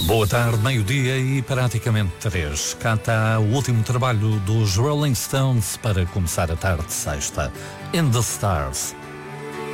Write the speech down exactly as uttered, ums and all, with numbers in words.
Boa tarde, meio-dia e praticamente três. Cá está o último trabalho dos Rolling Stones para começar a tarde de sexta. In the Stars.